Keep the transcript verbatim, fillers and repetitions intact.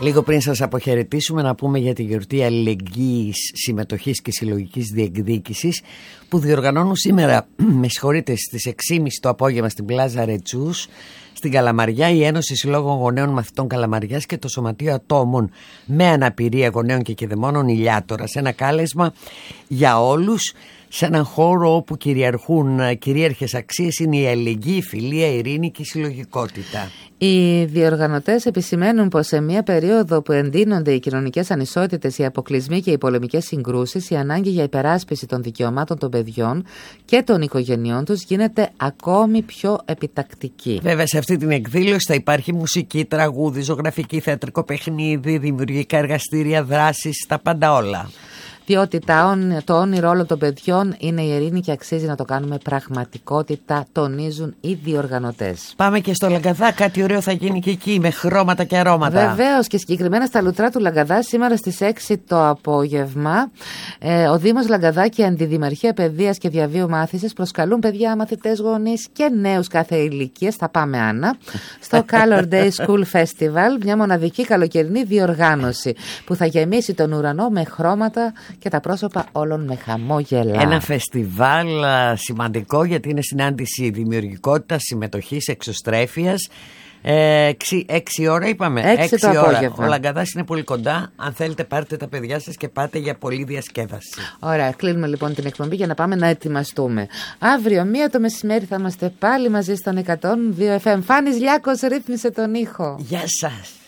Λίγο πριν σας αποχαιρετήσουμε να πούμε για τη γιορτή αλληλεγγύης, συμμετοχής και συλλογικής διεκδίκησης που διοργανώνουν σήμερα, με συγχωρείτε, στις έξι και μισή το απόγευμα στην Πλάζα Ρετσούς στην Καλαμαριά η Ένωση Συλλόγων Γονέων Μαθητών Καλαμαριάς και το Σωματείο Ατόμων με Αναπηρία Γονέων και Κηδεμόνων Ηλιάτορα, σε ένα κάλεσμα για όλους, σε έναν χώρο όπου κυριαρχούν κυρίαρχες αξίες είναι η αλληλεγγύη, η φιλία, η ειρήνη και η συλλογικότητα. Οι διοργανωτές επισημαίνουν πως σε μια περίοδο που εντείνονται οι κοινωνικές ανισότητες, οι αποκλεισμοί και οι πολεμικές συγκρούσεις, η ανάγκη για υπεράσπιση των δικαιωμάτων των παιδιών και των οικογενειών τους γίνεται ακόμη πιο επιτακτική. Βέβαια, σε αυτή την εκδήλωση θα υπάρχει μουσική, τραγούδι, ζωγραφική, θεατρικό παιχνίδι, δημιουργικά εργαστήρια, δράσεις, τα πάντα όλα. Διότι το όνειρο όλων των παιδιών είναι η ειρήνη και αξίζει να το κάνουμε πραγματικότητα, τονίζουν οι διοργανωτές. Πάμε και στο Λαγκαδά, κάτι ωραίο θα γίνει και εκεί με χρώματα και αρώματα. Βεβαίως, και συγκεκριμένα στα λουτρά του Λαγκαδά σήμερα στις έξι το απόγευμα ε, ο Δήμος Λαγκαδά και η Αντιδημαρχία Παιδείας και Διαβίου Μάθησης προσκαλούν παιδιά, μαθητές, γονείς και νέους κάθε ηλικίας, θα πάμε Άννα, στο Color Day School Festival, μια μοναδική καλοκαιρινή διοργάνωση που θα γεμίσει τον ουρανό με χρώματα και τα πρόσωπα όλων με χαμόγελα. Ένα φεστιβάλ σημαντικό γιατί είναι συνάντηση δημιουργικότητας, συμμετοχής, εξωστρέφειας. Ε, έξι, έξι ώρα είπαμε. Έξι, έξι το ώρα. Απόγευμα. Ο Λαγκαδάς είναι πολύ κοντά. Αν θέλετε πάρτε τα παιδιά σας και πάτε για πολλή διασκέδαση. Ωραία, κλείνουμε λοιπόν την εκπομπή για να πάμε να ετοιμαστούμε. Αύριο μία το μεσημέρι θα είμαστε πάλι μαζί στον εκατόν δύο εφ εμ. Φάνης Λιάκος ρύθμισε τον ήχο. Γεια σας.